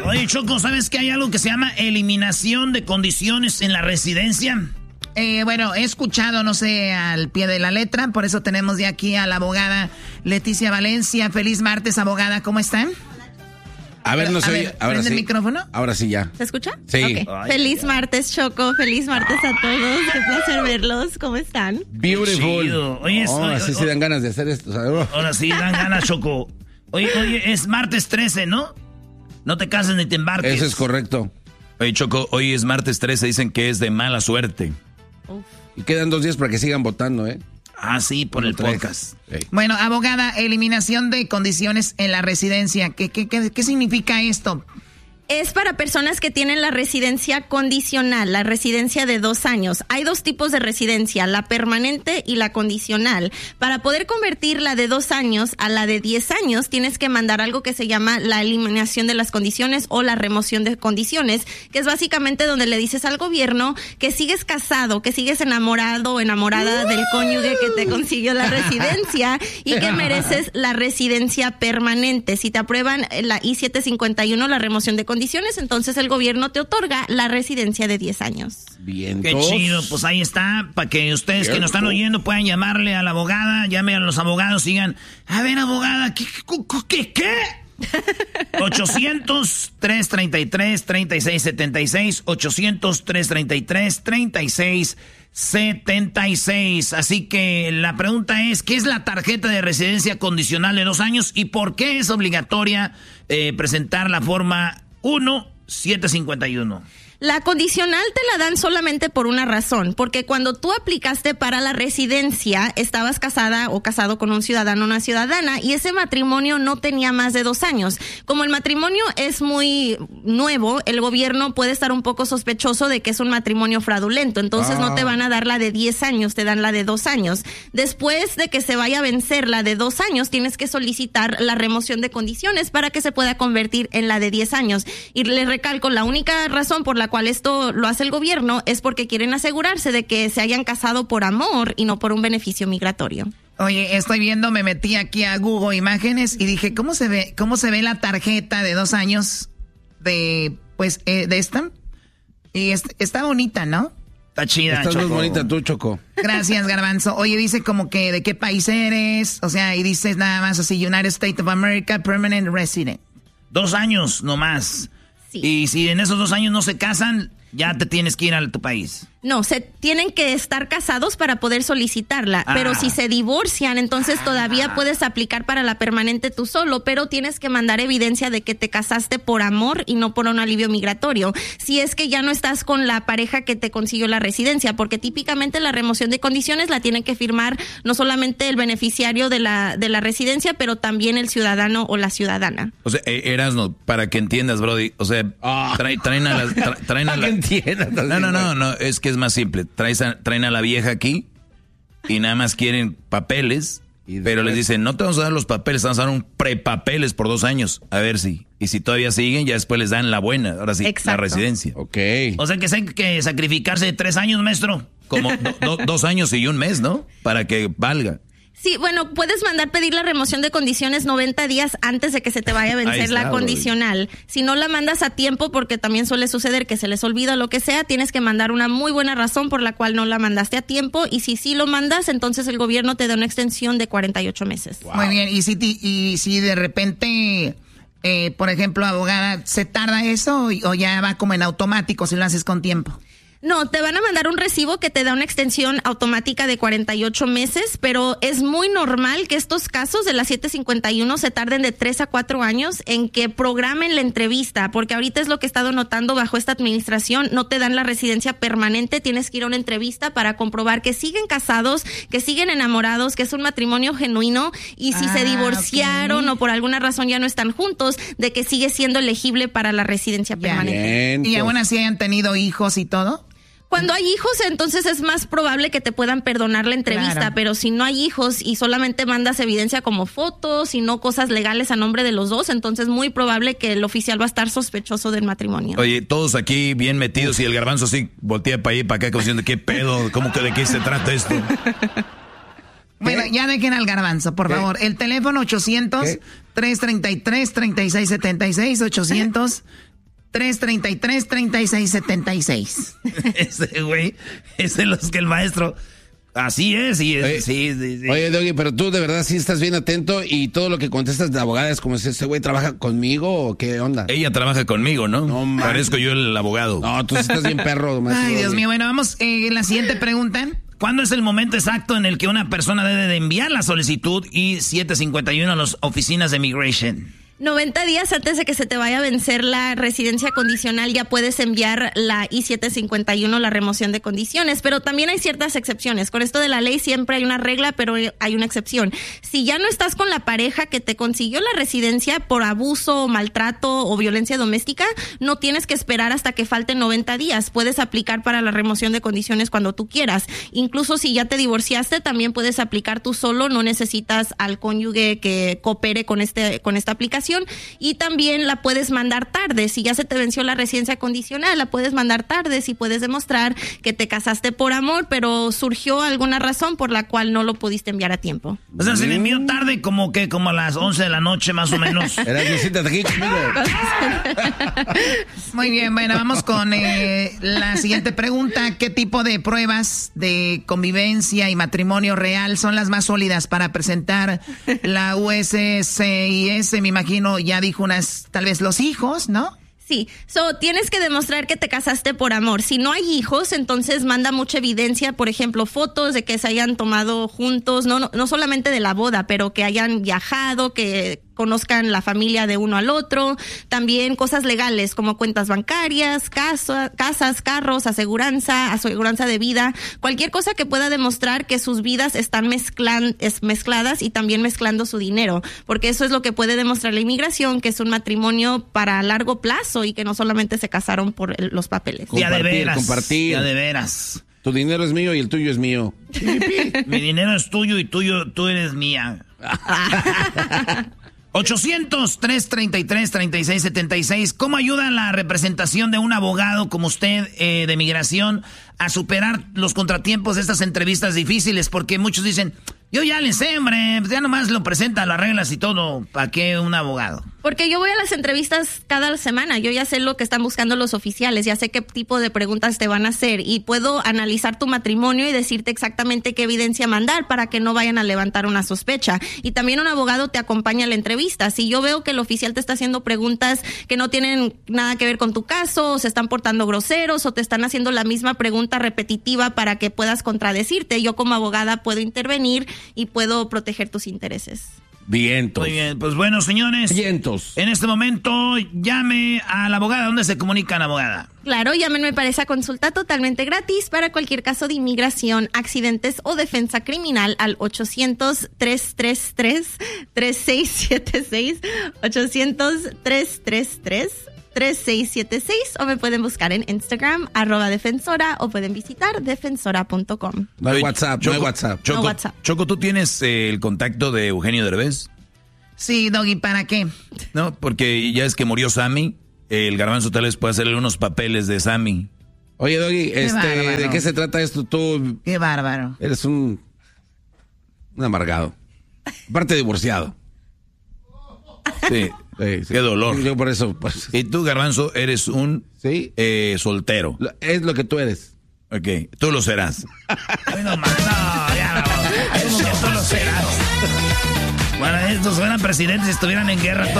Oye, Choco, ¿sabes que hay algo que se llama eliminación de condiciones en la residencia? Bueno, he escuchado, no sé, al pie de la letra, por eso tenemos ya aquí a la abogada Leticia Valencia. Feliz martes, abogada, ¿cómo están? A ver, no se oye. Ahora ¿prende sí. el micrófono? Ahora sí ya. ¿Se escucha? Sí. Okay. Feliz martes, Choco. Feliz martes a todos. Qué placer verlos. ¿Cómo están? Beautiful. Chido. Oye, así se dan ganas de hacer esto. O sea, ahora sí dan ganas, Choco. Oye, es martes 13, ¿no? No te cases ni te embarques. Eso es correcto. Oye, Choco, hoy es martes 13, dicen que es de mala suerte. Uf. Y quedan 2 días para que sigan votando, ¿eh? Ah, sí, por el podcast. Hey. Bueno, abogada, eliminación de condiciones en la residencia. ¿Qué significa esto? Es para personas que tienen la residencia condicional, la residencia de 2 años. Hay 2 tipos de residencia, la permanente y la condicional. Para poder convertir la de 2 años a la de 10 años, tienes que mandar algo que se llama la eliminación de las condiciones o la remoción de condiciones, que es básicamente donde le dices al gobierno que sigues casado, que sigues enamorado o enamorada del cónyuge que te consiguió la residencia y que mereces la residencia permanente. Si te aprueban la I-751, la remoción de condiciones, entonces el gobierno te otorga la residencia de 10 años. Bien. Qué chido, pues ahí está, para que ustedes que nos están oyendo puedan llamarle a la abogada, llamen a los abogados y digan, a ver, abogada, ¿qué? 800-333-3676, 800-333-3676. Así que la pregunta es, ¿qué es la tarjeta de residencia condicional de 2 años y por qué es obligatoria presentar la forma 1-751? La condicional te la dan solamente por una razón, porque cuando tú aplicaste para la residencia, estabas casada o casado con un ciudadano o una ciudadana y ese matrimonio no tenía más de 2 años. Como el matrimonio es muy nuevo, el gobierno puede estar un poco sospechoso de que es un matrimonio fraudulento, entonces no te van a dar la de 10 años, te dan la de 2 años. Después de que se vaya a vencer la de 2 años, tienes que solicitar la remoción de condiciones para que se pueda convertir en la de 10 años. Y les recalco, la única razón por la cual esto lo hace el gobierno es porque quieren asegurarse de que se hayan casado por amor y no por un beneficio migratorio. Oye, estoy viendo, me metí aquí a Google Imágenes y dije, ¿cómo se ve la tarjeta de 2 años de esta? Y está bonita, ¿no? Está chida, Estás Choco. muy bonita tú, Choco. Gracias, Garbanzo. Oye, dice como que de qué país eres, o sea, y dices nada más así, United States of America, Permanent Resident. 2 años nomás. Sí. Y si en esos 2 años no se casan, ya te tienes que ir a tu país. No, se tienen que estar casados para poder solicitarla, pero si se divorcian, entonces todavía puedes aplicar para la permanente tú solo, pero tienes que mandar evidencia de que te casaste por amor y no por un alivio migratorio. Si es que ya no estás con la pareja que te consiguió la residencia, porque típicamente la remoción de condiciones la tiene que firmar no solamente el beneficiario de la residencia, pero también el ciudadano o la ciudadana. O sea, Erasno, para que entiendas, Brody, o sea, traen a las... traen a la... No, es que es más simple. Traen a la vieja aquí y nada más quieren papeles, pero les dicen, no te vamos a dar los papeles, te vamos a dar un prepapeles por 2 años. A ver si. Y si todavía siguen, ya después les dan la buena. Ahora sí, Exacto. la residencia. Ok. O sea que hay que sacrificarse 3 años, maestro. Como 2 años y 1 mes, ¿no? Para que valga. Sí, bueno, puedes mandar pedir la remoción de condiciones 90 días antes de que se te vaya a vencer la condicional. Si no la mandas a tiempo, porque también suele suceder que se les olvida o lo que sea, tienes que mandar una muy buena razón por la cual no la mandaste a tiempo. Y si sí lo mandas, entonces el gobierno te da una extensión de 48 meses. Wow. Muy bien, y si de repente, por ejemplo, abogada, ¿se tarda eso o ya va como en automático si lo haces con tiempo? No, te van a mandar un recibo que te da una extensión automática de 48 meses, pero es muy normal que estos casos de la 751 se tarden de 3 a 4 años en que programen la entrevista, porque ahorita es lo que he estado notando bajo esta administración, no te dan la residencia permanente, tienes que ir a una entrevista para comprobar que siguen casados, que siguen enamorados, que es un matrimonio genuino, y si se divorciaron o por alguna razón ya no están juntos, de que sigue siendo elegible para la residencia permanente. Bien, ¿Y pues. aún así hayan tenido hijos y todo? Cuando hay hijos, entonces es más probable que te puedan perdonar la entrevista, Claro. pero si no hay hijos y solamente mandas evidencia como fotos y no cosas legales a nombre de los dos, entonces muy probable que el oficial va a estar sospechoso del matrimonio. Oye, todos aquí bien metidos y el Garbanzo así voltea para allá y para acá como diciendo, ¿qué pedo? ¿Cómo que de qué se trata esto? Bueno, ya dejen al Garbanzo, por favor. El teléfono 800-333-3676, 1-800-333-3676. Ese güey es de los que el maestro... Así es, sí. Oye, Doggy, pero tú de verdad sí estás bien atento y todo lo que contestas de abogada es como si ese güey trabaja conmigo o qué onda. Ella trabaja conmigo, ¿no? No, man. Parezco yo el abogado. No, tú sí estás bien perro, maestro. Ay, Dios Doggy. mío. Bueno, vamos en la siguiente pregunta. ¿Cuándo es el momento exacto en el que una persona debe de enviar la solicitud I-751 a las oficinas de Immigration? 90 días antes de que se te vaya a vencer la residencia condicional ya puedes enviar la I-751, la remoción de condiciones, pero también hay ciertas excepciones. Con esto de la ley siempre hay una regla, pero hay una excepción. Si ya no estás con la pareja que te consiguió la residencia por abuso, maltrato o violencia doméstica, no tienes que esperar hasta que falten 90 días. Puedes aplicar para la remoción de condiciones cuando tú quieras. Incluso si ya te divorciaste, también puedes aplicar tú solo, no necesitas al cónyuge que coopere con esta aplicación. Y también la puedes mandar tarde. Si ya se te venció la residencia condicional, la puedes mandar tarde si puedes demostrar que te casaste por amor, pero surgió alguna razón por la cual no lo pudiste enviar a tiempo. O sea, se le envió tarde como a las 11 de la noche más o menos. Siéntate aquí conmigo. Muy bien, bueno, vamos con la siguiente pregunta. ¿Qué tipo de pruebas de convivencia y matrimonio real son las más sólidas para presentar la USCIS? Me imagino ya dijo tal vez los hijos, ¿no? Sí, tienes que demostrar que te casaste por amor. Si no hay hijos, entonces manda mucha evidencia, por ejemplo, fotos de que se hayan tomado juntos, no solamente de la boda, pero que hayan viajado, que conozcan la familia de uno al otro. También cosas legales como cuentas bancarias, casas, carros, aseguranza de vida, cualquier cosa que pueda demostrar que sus vidas están mezcladas y también mezclando su dinero, porque eso es lo que puede demostrar la inmigración, que es un matrimonio para largo plazo y que no solamente se casaron por los papeles. Compartir. Ya de veras. Tu dinero es mío y el tuyo es mío. Mi dinero es tuyo y tú eres mía. 800-333-3676. ¿Cómo ayuda la representación de un abogado como usted de migración a superar los contratiempos de estas entrevistas difíciles? Porque muchos dicen, yo ya le sé, hombre, ya nomás lo presenta, las reglas y todo. ¿Para qué un abogado? Porque yo voy a las entrevistas cada semana, yo ya sé lo que están buscando los oficiales, ya sé qué tipo de preguntas te van a hacer y puedo analizar tu matrimonio y decirte exactamente qué evidencia mandar para que no vayan a levantar una sospecha. Y también un abogado te acompaña a la entrevista. Si yo veo que el oficial te está haciendo preguntas que no tienen nada que ver con tu caso, o se están portando groseros, o te están haciendo la misma pregunta repetitiva para que puedas contradecirte, yo como abogada puedo intervenir y puedo proteger tus intereses. Vientos. Muy bien, pues bueno, señores. Vientos. En este momento, llame a la abogada. ¿Dónde se comunican, abogada? Claro, llámenme para esa consulta totalmente gratis para cualquier caso de inmigración, accidentes o defensa criminal al 800-333-3676, 800-333-3676, o me pueden buscar en Instagram, @defensora, o pueden visitar defensora.com. No hay WhatsApp, Choco, no hay WhatsApp. No WhatsApp. Choco, ¿tú tienes el contacto de Eugenio Derbez? Sí, Doggy, ¿para qué? No, porque ya es que murió Sammy. El Garbanzo tal vez puede hacerle unos papeles de Sammy. Oye, Doggy, bárbaro. ¿de qué se trata esto? Tú Qué bárbaro. eres un amargado. Aparte divorciado. Sí. Sí. Qué dolor. Yo por eso, pues, Y tú, Garbanzo, eres un sí, soltero. es lo que tú eres. Ok, tú lo serás. Bueno, no, ya, ¿cómo que tú lo serás? Bueno, estos fueran presidentes, estuvieran en guerra todos.